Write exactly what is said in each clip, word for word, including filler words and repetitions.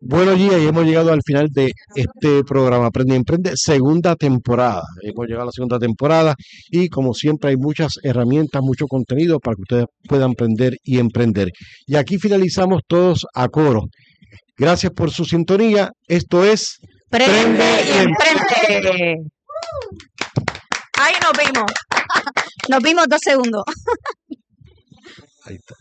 Buenos días y hemos llegado al final de este programa Aprende y Emprende, segunda temporada. Hemos llegado a la segunda temporada y como siempre hay muchas herramientas, mucho contenido para que ustedes puedan aprender y emprender. Y aquí finalizamos todos a coro. Gracias por su sintonía. Esto es Prende y Emprende. Ahí nos vimos. Nos vimos dos segundos. Ahí está.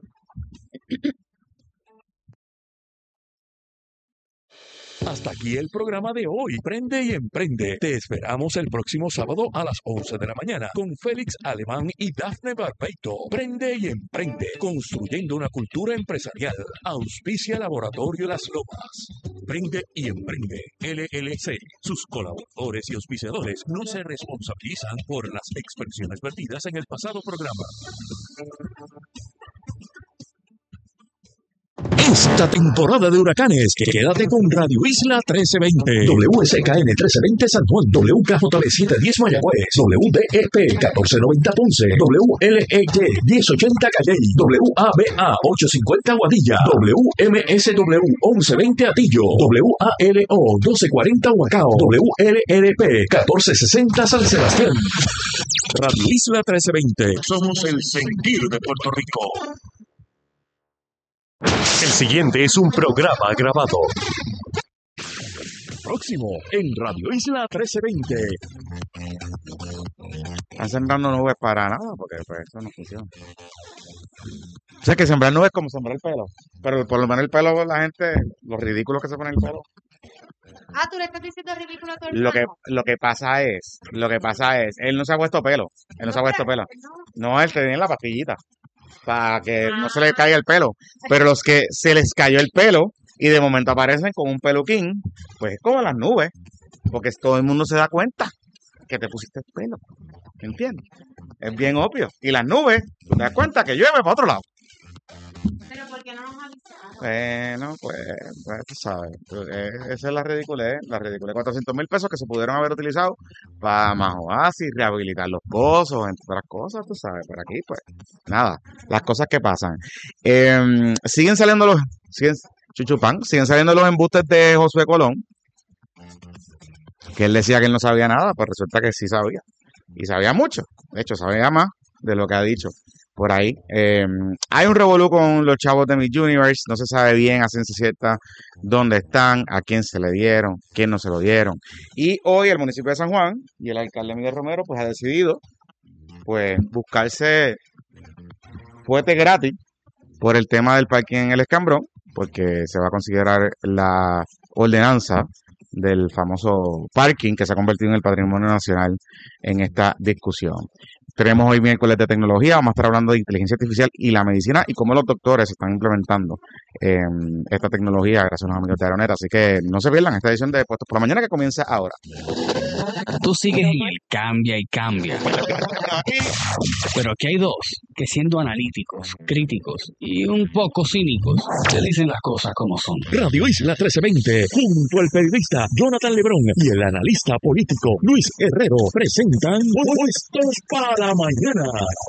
Hasta aquí el programa de hoy. Prende y Emprende. Te esperamos el próximo sábado a las once de la mañana con Félix Alemán y Dafne Barbeito. Prende y Emprende. Construyendo una cultura empresarial. Auspicia Laboratorio Las Lomas. Prende y Emprende. L L C. Sus colaboradores y auspiciadores no se responsabilizan por las expresiones vertidas en el pasado programa. Esta temporada de huracanes, quédate con Radio Isla trece veinte, W S K N trece veinte San Juan, W K J B setecientos diez Mayagüez, W D E P catorce noventa Ponce, W L E Y diez ochenta Calley, W A B A ochocientos cincuenta Guadilla, W M S W once veinte Atillo, W A L O doce cuarenta Huacao, W L R P catorce sesenta San Sebastián. Radio Isla trece veinte, somos el sentir de Puerto Rico. El siguiente es un programa grabado. Próximo en Radio Isla trece veinte. Están sembrando nubes para nada, porque pues, eso no funciona. O sea, que sembrar nubes es como sembrar el pelo. Pero por lo menos el pelo, la gente, los ridículos que se ponen el pelo. Ah, tú le estás diciendo ridículo a todo el Lo que, mundo. lo que pasa es, lo que pasa es, él no se ha puesto pelo. Él no se ha puesto pelo. No, él tiene la pastillita. Para que no se le caiga el pelo. Pero los que se les cayó el pelo y de momento aparecen con un peluquín, pues es como las nubes. Porque todo el mundo se da cuenta que te pusiste el pelo. ¿Entiendes? Es bien obvio. Y las nubes, te das cuenta que llueve para otro lado. Pero ¿por qué no nos avisaron? Bueno, pues, pues tú sabes. Eh, Esa es la ridiculez. La ridiculez. cuatrocientos mil pesos que se pudieron haber utilizado para más oasis, rehabilitar los pozos, entre otras cosas, tú sabes. Por aquí, pues, nada. Las cosas que pasan. Eh, siguen saliendo los. Siguen, chuchupán, siguen saliendo los embustes de Josué Colón. Que él decía que él no sabía nada, pues resulta que sí sabía. Y sabía mucho. De hecho, sabía más de lo que ha dicho por ahí. Eh, hay un revolú con los chavos de Miss Universe. No se sabe bien a ciencia cierta dónde están, a quién se le dieron, quién no se lo dieron. Y hoy el municipio de San Juan y el alcalde Miguel Romero pues ha decidido pues buscarse fuete gratis por el tema del parking en el Escambrón, porque se va a considerar la ordenanza del famoso parking que se ha convertido en el patrimonio nacional en esta discusión. Tenemos hoy miércoles de tecnología, vamos a estar hablando de inteligencia artificial y la medicina y cómo los doctores están implementando eh, esta tecnología gracias a los amigos de Aeroneta. Así que no se pierdan esta edición de Puestos por la Mañana que comienza ahora. Tú sigues en el cambia y cambia. Pero aquí hay dos que siendo analíticos, críticos y un poco cínicos, te dicen las cosas como son. Radio Isla trece veinte, junto al periodista Jonathan Lebrón y el analista político Luis Herrero, presentan Puestos para la Mañana.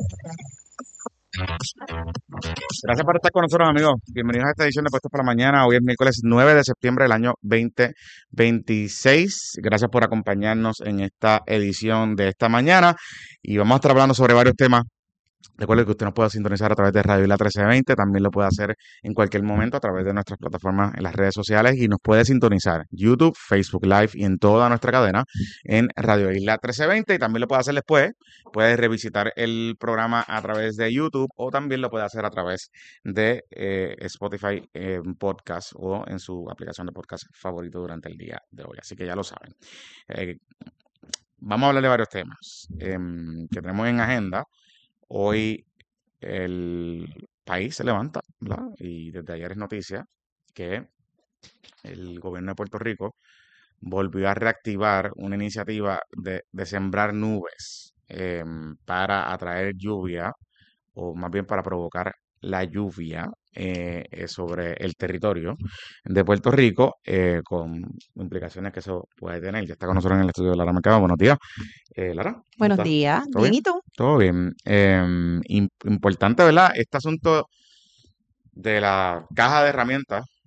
Gracias por estar con nosotros, amigos. Bienvenidos a esta edición de Puestos por la Mañana. Hoy es miércoles nueve de septiembre del año veinte veintiséis. Gracias por acompañarnos en esta edición de esta mañana. Y vamos a estar hablando sobre varios temas. Recuerde que usted nos puede sintonizar a través de Radio Isla trece veinte, también lo puede hacer en cualquier momento a través de nuestras plataformas en las redes sociales y nos puede sintonizar YouTube, Facebook Live y en toda nuestra cadena en Radio Isla trece veinte y también lo puede hacer después, puede revisitar el programa a través de YouTube o también lo puede hacer a través de eh, Spotify eh, Podcast o en su aplicación de podcast favorito durante el día de hoy, así que ya lo saben. Eh, vamos a hablar de varios temas eh, que tenemos en agenda. Hoy el país se levanta, ¿verdad? Y desde ayer es noticia que el gobierno de Puerto Rico volvió a reactivar una iniciativa de, de sembrar nubes eh, para atraer lluvia, o más bien para provocar la lluvia eh, eh, sobre el territorio de Puerto Rico, eh, con implicaciones que eso puede tener. Ya está con nosotros en el estudio Lara Mercado. Buenos días, eh, Lara. ¿Cómo Buenos estás? días. ¿Todo Bien, bien? ¿y tú? Todo bien. Eh, im- importante, ¿verdad? Este asunto de la caja de herramientas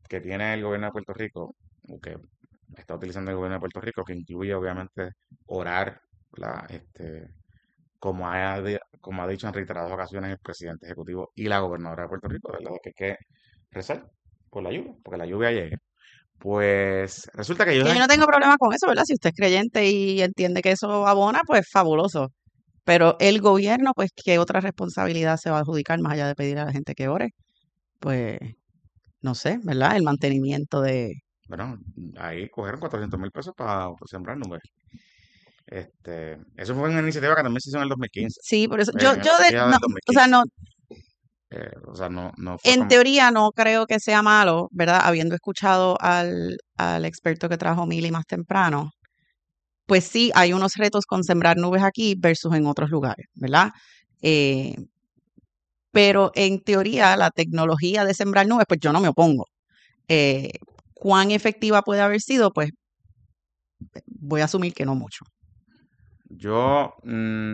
que tiene el gobierno de Puerto Rico, o que está utilizando el gobierno de Puerto Rico, que incluye obviamente orar, ¿verdad? Este, como ha, di- como ha dicho en reiteradas ocasiones el presidente ejecutivo y la gobernadora de Puerto Rico, ¿verdad? Que hay que rezar por la lluvia, porque la lluvia llegue. Pues resulta que ellos, Que yo no tengo problema con eso, ¿verdad? Si usted es creyente y entiende que eso abona, pues fabuloso. Pero el gobierno, pues, ¿qué otra responsabilidad se va a adjudicar más allá de pedir a la gente que ore? Pues, no sé, ¿verdad? El mantenimiento de... bueno, ahí cogieron cuatrocientos mil pesos para sembrar nubes. Este, eso fue una iniciativa que también se hizo en el dos mil quince, Sí, por eso, eh, yo, en el yo de, día no, del o sea, dos mil quince. no, Eh, o sea, no, no fue en como, teoría no creo que sea malo, ¿verdad? Habiendo escuchado al, al experto que trajo Mili más temprano, pues sí, hay unos retos con sembrar nubes aquí versus en otros lugares, ¿verdad? Eh, pero en teoría la tecnología de sembrar nubes, pues yo no me opongo. Eh, ¿Cuán efectiva puede haber sido? Pues voy a asumir que no mucho. yo, mm,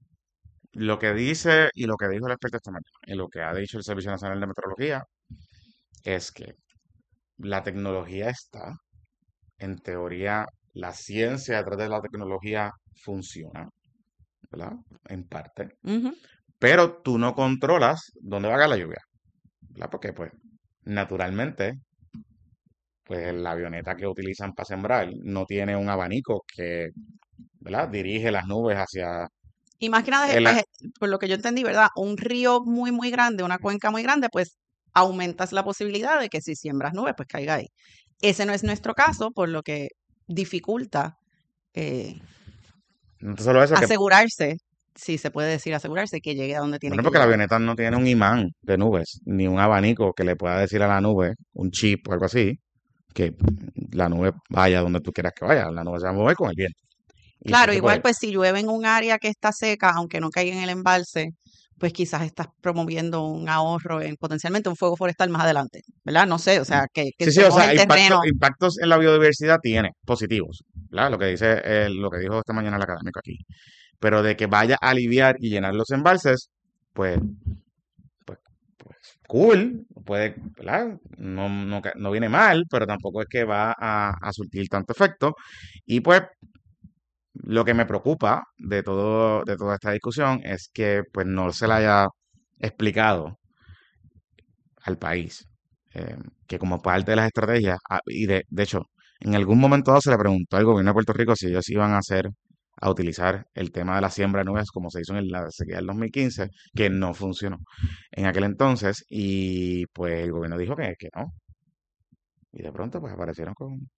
lo que dice y lo que dijo el experto esta mañana, y lo que ha dicho el Servicio Nacional de Meteorología, es que la tecnología está, en teoría, la ciencia detrás de la tecnología funciona, ¿verdad? En parte, Ujú. pero tú no controlas dónde va a caer la lluvia, ¿verdad? Porque, pues, naturalmente, pues la avioneta que utilizan para sembrar no tiene un abanico que, ¿verdad? Dirige las nubes hacia Y más que nada, el, pues, por lo que yo entendí, ¿verdad? Un río muy, muy grande, una cuenca muy grande, pues aumentas la posibilidad de que si siembras nubes, pues caiga ahí. Ese no es nuestro caso, por lo que dificulta eh, no solo eso, que, asegurarse, si se puede decir asegurarse, que llegue a donde tiene bueno, que porque la llegar. avioneta no tiene un imán de nubes, ni un abanico que le pueda decir a la nube, un chip o algo así, que la nube vaya donde tú quieras que vaya. La nube se va a mover con el viento. Y Claro, entonces, igual pues, pues si llueve en un área que está seca, aunque no caiga en el embalse, pues quizás estás promoviendo un ahorro en potencialmente un fuego forestal más adelante, ¿verdad? No sé, o sea, que, que sí, sí, se o moje sea, el impacto, terreno. impactos en la biodiversidad tiene positivos, ¿verdad? Lo que dice, eh, lo que dijo esta mañana el académico aquí. Pero de que vaya a aliviar y llenar los embalses, pues, pues, pues, cool, puede, ¿verdad? No, no, ca- no viene mal, pero tampoco es que va a, a surtir tanto efecto. Y pues, lo que me preocupa de todo, de toda esta discusión es que pues no se le haya explicado al país eh, que como parte de las estrategias, ah, y de, de hecho, en algún momento dado se le preguntó al gobierno de Puerto Rico si ellos iban a hacer, a utilizar el tema de la siembra de nubes como se hizo en la sequía del dos mil quince, que no funcionó en aquel entonces, y pues el gobierno dijo que, que no. Y de pronto pues aparecieron con,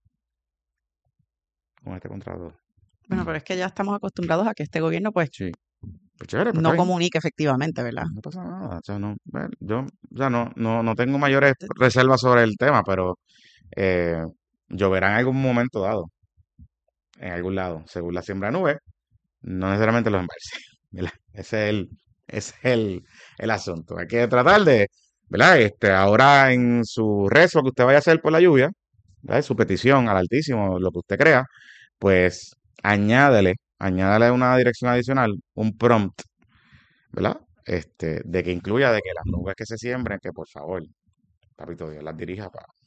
con este contrato. Bueno, pero es que ya estamos acostumbrados a que este gobierno pues Sí, pues chévere, pues está no bien. comunique efectivamente, ¿verdad? No pasa nada, o sea, no, bueno, yo, o sea, no, no, no tengo mayores reservas sobre el tema, pero eh, lloverá en algún momento dado, en algún lado, según la siembra de nubes, no necesariamente los embalses, ¿verdad? Ese es el, ese es el, el asunto. Hay que tratar de, ¿verdad? Este, ahora en su rezo que usted vaya a hacer por la lluvia, ¿verdad? Su petición al Altísimo, lo que usted crea, pues añádele, añádale una dirección adicional, un prompt, ¿verdad? Este, de que incluya de que las nubes que se siembren, que por favor, papito Dios, las dirija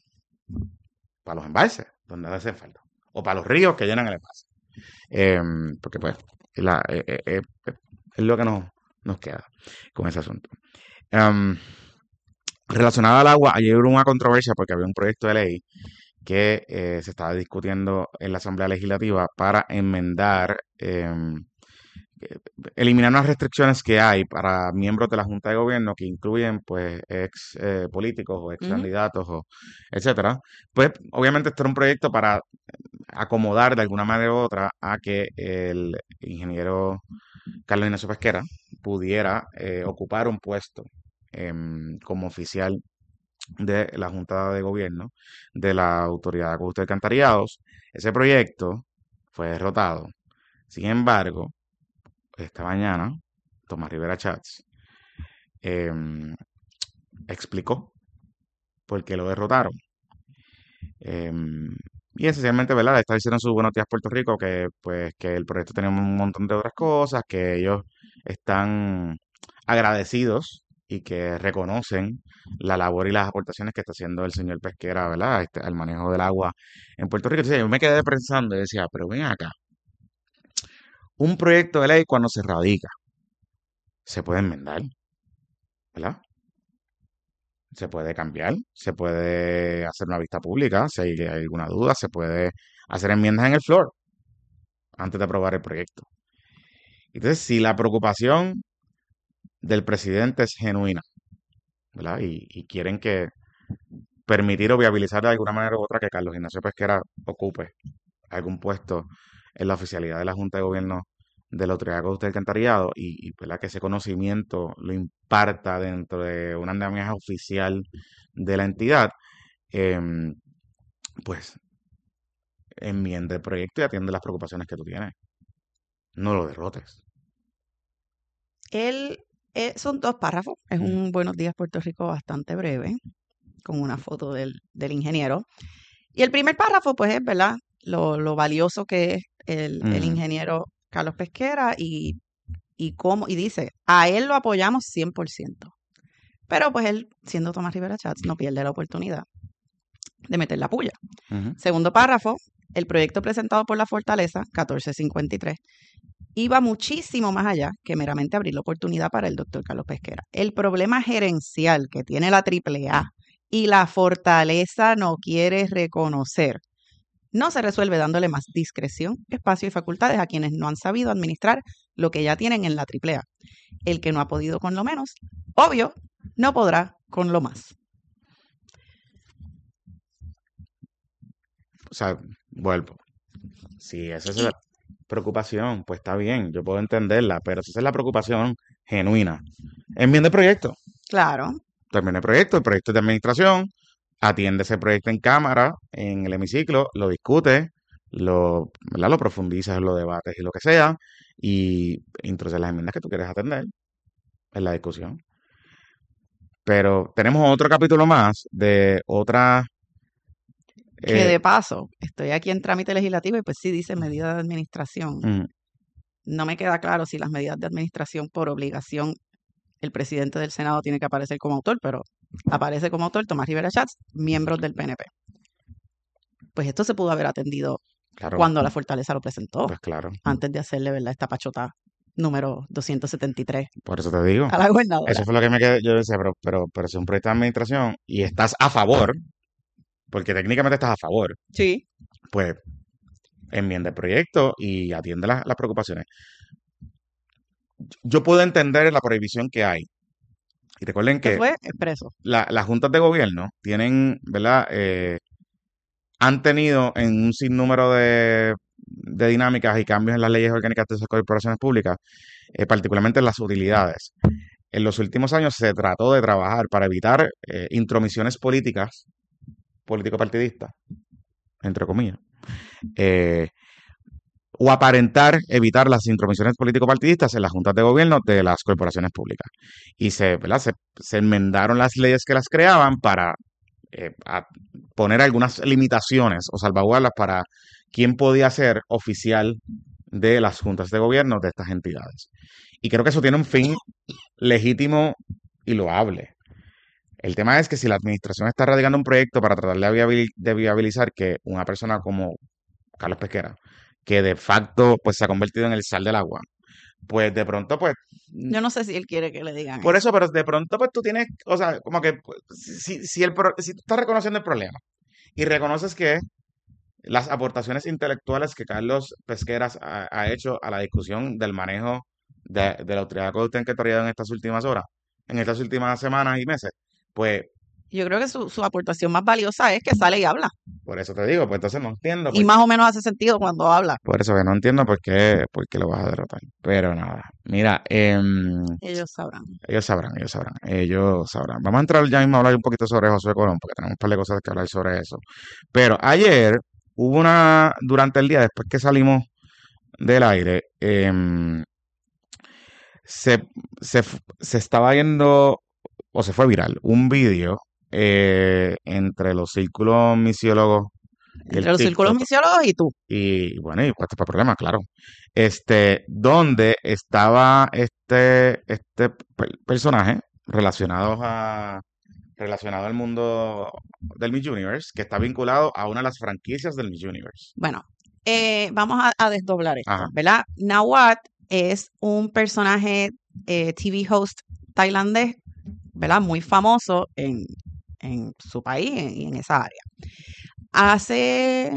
para los embalses, donde hacen falta, o para los ríos que llenan el embalse. Em, porque pues, la- eh, eh, eh, eh, es lo que nos, nos queda con ese asunto. Em, relacionado al agua, ayer hubo una controversia porque había un proyecto de ley que eh, se estaba discutiendo en la Asamblea Legislativa para enmendar, em, eh, eliminar unas restricciones que hay para miembros de la Junta de Gobierno que incluyen pues ex eh, políticos o ex Ujú. candidatos o etcétera. Pues obviamente este era un proyecto para acomodar de alguna manera u otra a que el ingeniero Carlos Ignacio Pesquera pudiera eh, ocupar un puesto em, como oficial de la Junta de Gobierno de la Autoridad de Acueductos y Alcantarillados. Ese proyecto fue derrotado. Sin embargo, esta mañana, Tomás Rivera Chats em, explicó por qué lo derrotaron. Em, y esencialmente, ¿verdad? Está diciendo en sus Buenos Días Puerto Rico que, pues, que el proyecto tenía un montón de otras cosas, que ellos están agradecidos y que reconocen la labor y las aportaciones que está haciendo el señor Pesquera, ¿verdad? Este, al manejo del agua en Puerto Rico. Entonces, yo me quedé pensando y decía, pero ven acá, un proyecto de ley cuando se radica, se puede enmendar, ¿verdad? Se puede cambiar, se puede hacer una vista pública, si hay alguna duda, se puede hacer enmiendas en el floor antes de aprobar el proyecto. Entonces, si la preocupación del presidente es genuina, ¿verdad? Y, y quieren que permitir o viabilizar de alguna manera u otra que Carlos Ignacio Pesquera ocupe algún puesto en la oficialidad de la Junta de Gobierno de la Autoridad de Acueductos y Alcantarillado y, y, ¿verdad? Que ese conocimiento lo imparta dentro de una andamiaje oficial de la entidad, eh, pues enmiende el proyecto y atiende las preocupaciones que tú tienes. No lo derrotes. Él, eh, son dos párrafos, es Mm. un Buenos Días Puerto Rico bastante breve, con una foto del, del ingeniero. Y el primer párrafo, pues es, ¿verdad? Lo, lo valioso que es el, el Mm. ingeniero Carlos Pesquera y, y cómo, y dice, a él lo apoyamos cien por ciento. Pero pues él, siendo Tomás Rivera Chats, no pierde la oportunidad de meter la puya. Ujú. Segundo párrafo, el proyecto presentado por la Fortaleza, catorce cincuenta y tres, iba muchísimo más allá que meramente abrir la oportunidad para el doctor Carlos Pesquera. El problema gerencial que tiene la triple A y la Fortaleza no quiere reconocer no se resuelve dándole más discreción, espacio y facultades a quienes no han sabido administrar lo que ya tienen en la triple A. El que no ha podido con lo menos, obvio, no podrá con lo más. O sea, vuelvo. Si esa es Y la preocupación, pues está bien, yo puedo entenderla, pero si esa es la preocupación genuina, enmiende el proyecto. claro, Termina el proyecto, el proyecto es de administración, atiende ese proyecto en cámara, en el hemiciclo, lo discute, lo, ¿verdad? Lo profundizas, lo debates y lo que sea, y introduces las enmiendas que tú quieres atender en la discusión. Pero tenemos otro capítulo más de otra... que eh, de paso, estoy aquí en trámite legislativo y pues sí dice medidas de administración. mm, No me queda claro si las medidas de administración por obligación el presidente del Senado tiene que aparecer como autor, pero aparece como autor Tomás Rivera Chats, miembros del P N P. Pues esto se pudo haber atendido claro, cuando la Fortaleza lo presentó, pues claro, antes de hacerle, ¿verdad?, esta pachota número doscientos setenta y tres por eso te digo. a la gobernadora. Eso fue lo que me quedé, yo decía, pero, pero, pero si es un proyecto de administración y estás a favor, porque técnicamente estás a favor, Sí, pues enmienda el proyecto y atiende las, las preocupaciones. Yo puedo entender la prohibición que hay. Y recuerden que que fue expreso. la- las juntas de gobierno tienen, ¿verdad? Eh, han tenido en un sinnúmero de, de dinámicas y cambios en las leyes orgánicas de esas corporaciones públicas, eh, particularmente en las utilidades. En los últimos años se trató de trabajar para evitar eh, intromisiones políticas, político-partidistas, entre comillas, eh, o aparentar evitar las intromisiones político-partidistas en las juntas de gobierno de las corporaciones públicas. Y se, ¿verdad? se, se enmendaron las leyes que las creaban para eh, a poner algunas limitaciones o salvaguardas para quién podía ser oficial de las juntas de gobierno de estas entidades. Y creo que eso tiene un fin legítimo y loable. El tema es que si la administración está radicando un proyecto para tratar de, viabil- de viabilizar que una persona como Carlos Pesquera, que de facto pues se ha convertido en el sal del agua, pues de pronto pues Yo no sé si él quiere que le digan por eso. eso, pero de pronto pues tú tienes, o sea, como que pues, si, si, el, pro- si tú estás reconociendo el problema y reconoces que las aportaciones intelectuales que Carlos Pesqueras ha, ha hecho a la discusión del manejo de, de la autoridad de acueducto en que en estas últimas horas, en estas últimas semanas y meses, pues Yo creo que su, su aportación más valiosa es que sale y habla. por eso te digo, pues entonces no entiendo. Y Por, más o menos hace sentido cuando habla. por eso que no entiendo por qué, por qué lo vas a derrotar. Pero nada, mira, em, Ellos sabrán. ellos sabrán, ellos sabrán, ellos sabrán. Vamos a entrar ya mismo a hablar un poquito sobre Josué Colón, porque tenemos un par de cosas que hablar sobre eso. Pero ayer hubo una, durante el día, después que salimos del aire, em, se, se, f- se estaba yendo, o se fue viral, un vídeo eh, entre los círculos misiólogos y el Entre los círculos TikTok. misiólogos y tú. Y bueno, y puesto para problemas, claro. Este, donde estaba este, este per- personaje relacionados a relacionado al mundo del Miss Universe, que está vinculado a una de las franquicias del Miss Universe. Bueno, eh, vamos a, a desdoblar esto, Ajá. ¿verdad? Nawat es un personaje eh, T V host tailandés, ¿verdad? Muy famoso en, en su país y en, en esa área. Hace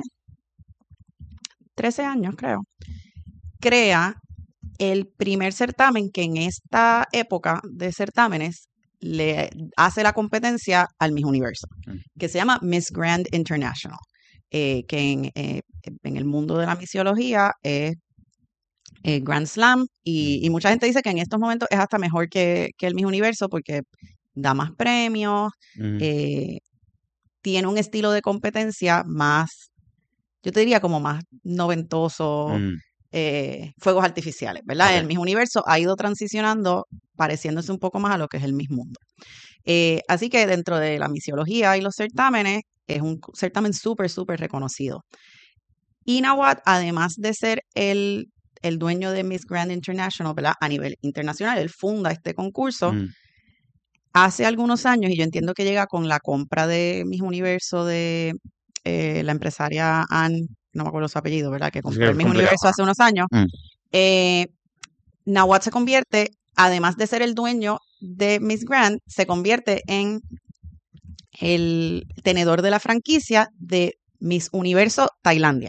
trece años, creo, crea el primer certamen que en esta época de certámenes le hace la competencia al Miss Universo, Mm. que se llama Miss Grand International, eh, que en, eh, en el mundo de la misiología es eh, Grand Slam, y, y mucha gente dice que en estos momentos es hasta mejor que, que el Miss Universo porque da más premios, Mm. eh, tiene un estilo de competencia más, yo te diría como más noventoso, Mm. eh, fuegos artificiales, ¿verdad? Ok. El Miss Universo ha ido transicionando, pareciéndose un poco más a lo que es el Miss Mundo. Eh, así que dentro de la misiología y los certámenes, es un cu- certamen súper, súper reconocido. Y Nawat, además de ser el, el dueño de Miss Grand International, ¿verdad? A nivel internacional, él funda este concurso Mm. hace algunos años, y yo entiendo que llega con la compra de Miss Universo de eh, la empresaria Anne, no me acuerdo su apellido, ¿verdad? Que Sí, compró es el Miss complicado. Universo hace unos años. Mm. Eh, Nawat se convierte, además de ser el dueño de Miss Grand, se convierte en el tenedor de la franquicia de Miss Universo Tailandia.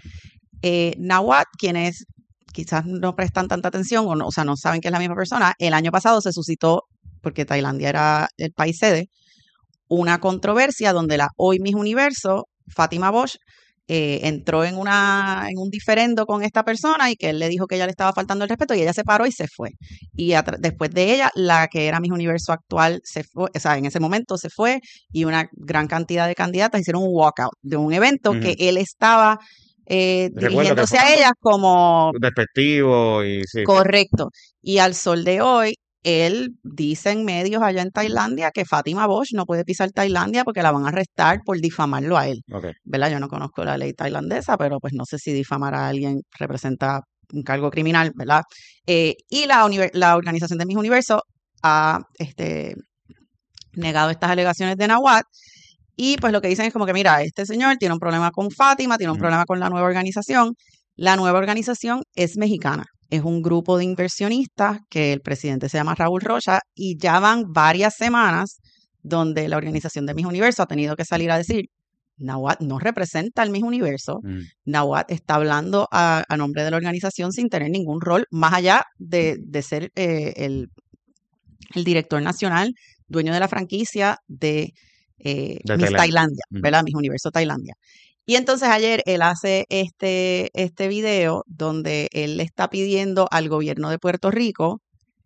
Eh, Nawat, quienes quizás no prestan tanta atención o, no, o sea, no saben que es la misma persona, el año pasado se suscitó, porque Tailandia era el país sede, una controversia donde la hoy Miss Universo, Fátima Bosch, eh, entró en, una, en un diferendo con esta persona y que él le dijo que ella le estaba faltando el respeto y ella se paró y se fue. Y atra- después de ella, la que era Miss Universo actual se fue, o sea, en ese momento se fue y una gran cantidad de candidatas hicieron un walkout de un evento Ujú. que él estaba eh, Recuerdo que dirigiéndose fue a ellas como despectivo y sí. correcto. Y al sol de hoy, él dice en medios allá en Tailandia que Fátima Bosch no puede pisar Tailandia porque la van a arrestar por difamarlo a él. Ok. ¿Verdad? Yo no conozco la ley tailandesa, pero pues no sé si difamar a alguien representa un cargo criminal, ¿verdad? Eh, y la, univer- la organización de Miss Universo ha este, negado estas alegaciones de Nawat. Y pues lo que dicen es como que, mira, este señor tiene un problema con Fátima, tiene un Ujú. problema con la nueva organización. La nueva organización es mexicana. Es un grupo de inversionistas que el presidente se llama Raúl Rocha y ya van varias semanas donde la organización de Miss Universo ha tenido que salir a decir, Nawat no representa al Miss Universo. Mm. Nawat está hablando a, a nombre de la organización sin tener ningún rol, más allá de, de ser eh, el, el director nacional, dueño de la franquicia de eh, De Miss Tailandia. Tailandia, Mm. ¿verdad? Miss Universo Tailandia. Y entonces ayer él hace este, este video donde él le está pidiendo al gobierno de Puerto Rico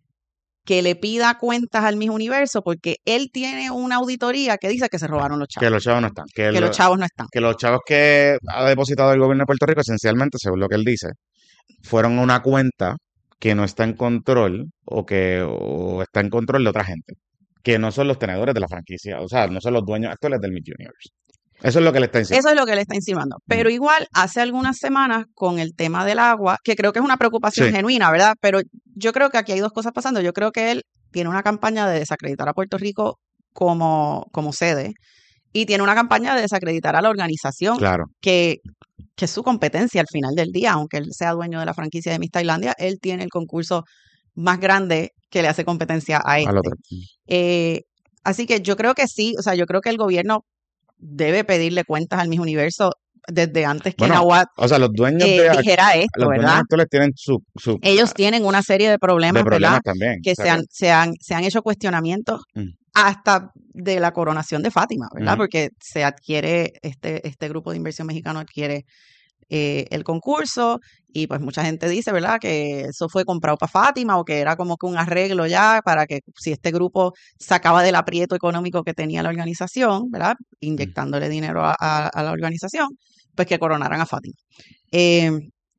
que le pida cuentas al Miss Universo porque él tiene una auditoría que dice que se robaron los Que chavos, los chavos no están. Que, que lo- los chavos no están. que los chavos que ha depositado el gobierno de Puerto Rico, esencialmente, según lo que él dice, fueron a una cuenta que no está en control o que o está en control de otra gente, que no son los tenedores de la franquicia, o sea, no son los dueños actuales del Miss Universe. Eso es lo que le está diciendo. Eso es lo que le está insinuando. Pero igual, hace algunas semanas con el tema del agua, que creo que es una preocupación Sí. genuina, ¿verdad? Pero yo creo que aquí hay dos cosas pasando. Yo creo que él tiene una campaña de desacreditar a Puerto Rico como, como sede y tiene una campaña de desacreditar a la organización Claro. que, que es su competencia al final del día, aunque él sea dueño de la franquicia de Miss Tailandia, él tiene el concurso más grande que le hace competencia a este. Al otro. Eh, así que yo creo que sí, o sea, yo creo que el gobierno debe pedirle cuentas al Miss Universo desde antes que Bueno, Nawat o sea, los dueños eh, de dijera los esto, dueños ¿verdad? actuales tienen su, su Ellos tienen una serie de problemas, de problemas ¿verdad? también. Que o sea, se han, se, han, se han hecho cuestionamientos Mm. hasta de la coronación de Fátima, ¿verdad? Ujú. Porque se adquiere, este, este grupo de inversión mexicano adquiere eh, el concurso y pues mucha gente dice, ¿verdad? Que eso fue comprado para Fátima o que era como que un arreglo ya para que si este grupo sacaba del aprieto económico que tenía la organización, ¿verdad? Inyectándole dinero a, a- a la organización, pues que coronaran a Fátima. Eh,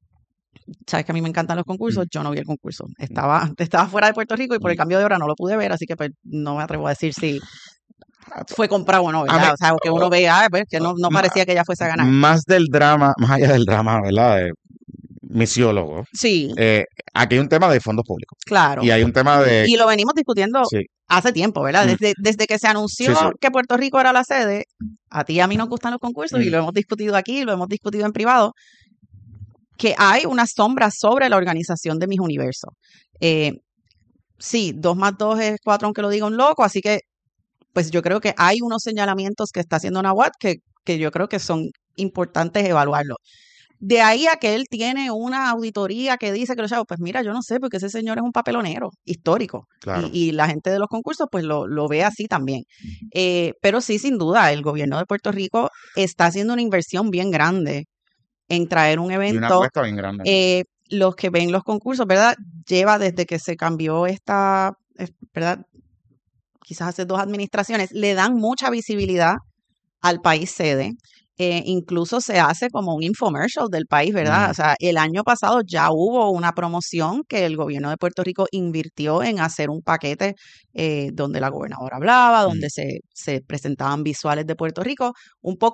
Sabes que a mí me encantan los concursos, yo no vi el concurso. Estaba, estaba fuera de Puerto Rico y por el cambio de hora no lo pude ver, así que pues no me atrevo a decir si fue comprado o no, A ¿verdad? mí- O sea, que uno vea, pues, que no, no Ma- parecía que ella fuese a ganar. Más del drama, más allá del drama, ¿verdad? De misiólogo. Sí, Eh, aquí hay un tema de fondos públicos. Claro. Y hay un tema de... Y lo venimos discutiendo Sí. hace tiempo, ¿verdad? Mm. Desde, desde que se anunció Sí, sí. que Puerto Rico era la sede, a ti y a mí nos gustan los concursos y Mm. lo hemos discutido aquí, lo hemos discutido en privado, que hay una sombra sobre la organización de Miss Universo. Eh, sí, dos más dos es cuatro, aunque lo diga un loco, así que pues yo creo que hay unos señalamientos que está haciendo Nahuatl que, que yo creo que son importantes evaluarlos. De ahí a que él tiene una auditoría que dice que los chavos, pues mira, yo no sé, porque ese señor es un papelonero histórico. Claro. Y, y la gente de los concursos pues lo, lo ve así también. Eh, pero sí, sin duda, el gobierno de Puerto Rico está haciendo una inversión bien grande en traer un Y una evento. apuesta bien grande. Eh, los que ven los concursos, ¿verdad? Lleva desde que se cambió esta, eh, ¿verdad? Quizás hace dos administraciones, le dan mucha visibilidad al país sede. Eh, incluso se hace como un infomercial del país, ¿verdad? Mm. O sea, el año pasado ya hubo una promoción que el gobierno de Puerto Rico invirtió en hacer un paquete eh, donde la gobernadora hablaba, donde Mm. se, se presentaban visuales de Puerto Rico, un poco